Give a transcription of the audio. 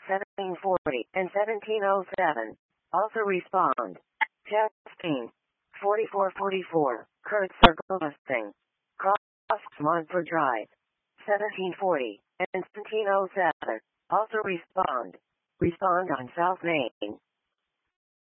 1740 and 1707. Also respond. Testing. 4444. Kurt Circle Testing. Cross Montfort Drive. 1740 and 1707. Also respond. Respond on South Main.